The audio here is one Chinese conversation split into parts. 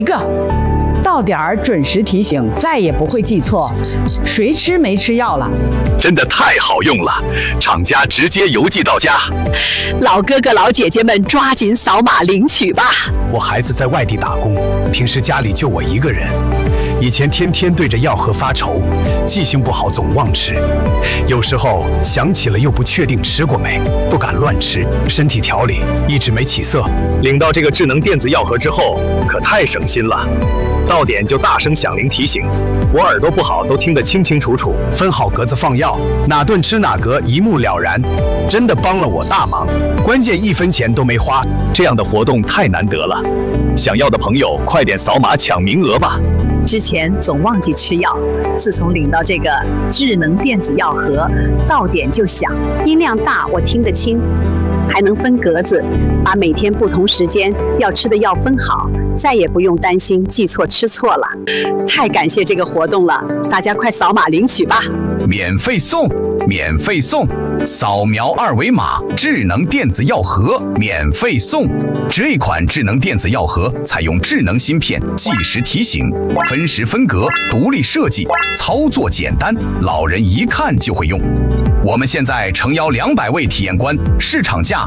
一个到点儿准时提醒，再也不会记错谁吃没吃药了。 真的太好用了，厂家直接邮寄到家。 老哥哥老姐姐们抓紧扫码领取吧。 我孩子在外地打工，平时家里就我一个人，以前天天对着药盒发愁，记性不好总忘吃，有时候想起了又不确定吃过没，不敢乱吃，身体调理一直没起色。 领到这个智能电子药盒之后，可太省心了，到点就大声响铃提醒，我耳朵不好都听得清清楚楚。 分好格子放药，哪顿吃哪格，一目了然，真的帮了我大忙，关键1分钱都没花。 这样的活动太难得了，想要的朋友快点扫码抢名额吧。 之前总忘记吃药，自从领到这个智能电子药盒，到点就响，音量大我听得清，还能分格子，把每天不同时间要吃的药分好，再也不用担心记错吃错了。太感谢这个活动了，大家快扫码领取吧！ 免费送，免费送！扫描2维码，智能电子药盒免费送。这款智能电子药盒采用智能芯片，计时提醒，分时分格，独立设计，操作简单，老人一看就会用。我们现在诚邀200位体验官，市场价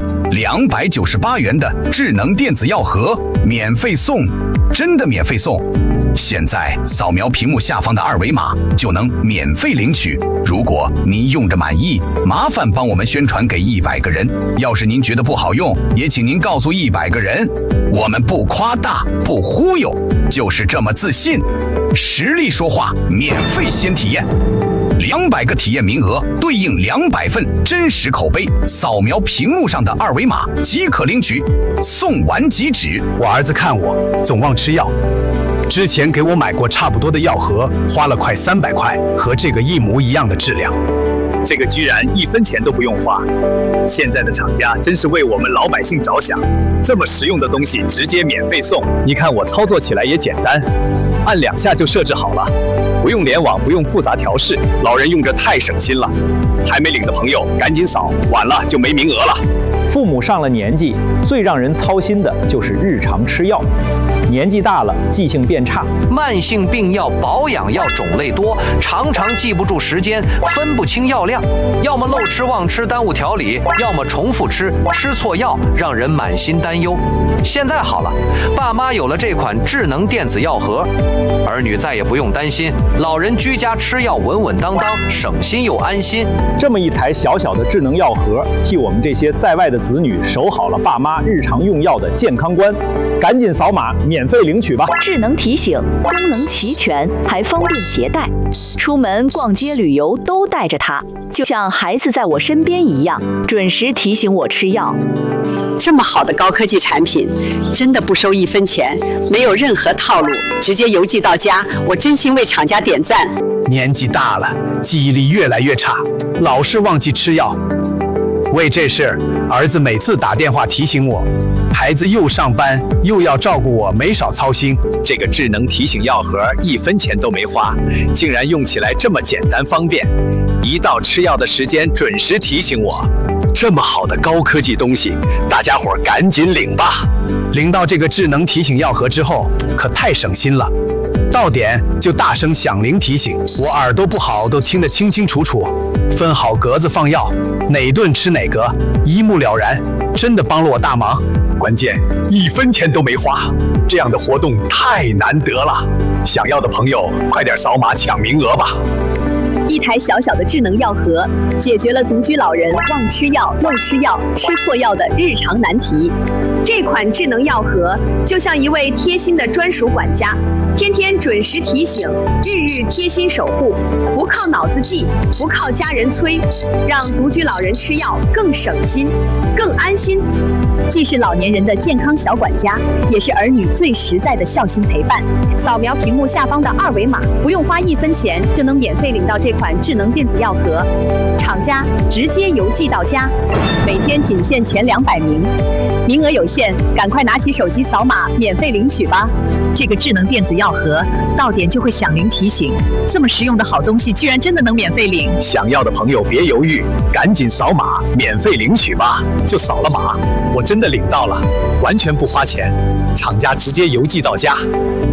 298元的智能电子药盒免费送，真的免费送！现在扫描屏幕下方的2维码就能免费领取。如果您用着满意，麻烦帮我们宣传给100个人。要是您觉得不好用，也请您告诉100个人。我们不夸大，不忽悠，就是这么自信。实力说话，免费先体验。200个体验名额对应200份真实口碑，扫描屏幕上的2维码即可领取，送完即止。 我儿子看我总忘吃药，之前给我买过差不多的药盒，花了快300块，和这个一模一样的质量。 这个居然1分钱都不用花，现在的厂家真是为我们老百姓着想，这么实用的东西直接免费送。你看我操作起来也简单，按2下就设置好了，不用联网，不用复杂调试，老人用着太省心了。还没领的朋友赶紧扫，晚了就没名额了。 父母上了年纪，最让人操心的就是日常吃药。年纪大了，记性变差， 慢性病药、保养药种类多，常常记不住时间，分不清药量，要么漏吃忘吃耽误调理，要么重复吃，吃错药让人满心担忧。现在好了，爸妈有了这款智能电子药盒，儿女再也不用担心，老人居家吃药稳稳当当，省心又安心。 这么一台小小的智能药盒，替我们这些在外的子女守好了爸妈日常用药的健康观。赶紧扫码免费领取吧！ 智能提醒，功能齐全，还方便携带，出门逛街旅游都带着它，就像孩子在我身边一样，准时提醒我吃药。 这么好的高科技产品，真的不收1分钱，没有任何套路，直接邮寄到家，我真心为厂家点赞。 年纪大了，记忆力越来越差，老是忘记吃药。为这事儿，儿子每次打电话提醒我，孩子又上班又要照顾我，没少操心。 这个智能提醒药盒1分钱都没花，竟然用起来这么简单方便，一到吃药的时间准时提醒我。这么好的高科技东西，大家伙赶紧领吧！ 领到这个智能提醒药盒之后，可太省心了。到点就大声响铃提醒，我耳朵不好都听得清清楚楚。分好格子放药，哪顿吃哪格，一目了然，真的帮了我大忙。 关键1分钱都没花，这样的活动太难得了。想要的朋友快点扫码抢名额吧！ 一台小小的智能药盒，解决了独居老人忘吃药、漏吃药、吃错药的日常难题。这款智能药盒就像一位贴心的专属管家，天天准时提醒，日日贴心守护，不靠脑子记，不靠家人催，让独居老人吃药更省心、更安心。既是老年人的健康小管家，也是儿女最实在的孝心陪伴。扫描屏幕下方的2维码，不用花1分钱就能免费领到这款智能电子药盒，厂家直接邮寄到家，每天仅限前200名，名额有限。 现，赶快拿起手机扫码免费领取吧。 这个智能电子药盒到点就会响铃提醒，这么实用的好东西居然真的能免费领！ 想要的朋友别犹豫，赶紧扫码免费领取吧！就扫了码，我真的领到了，完全不花钱，厂家直接邮寄到家。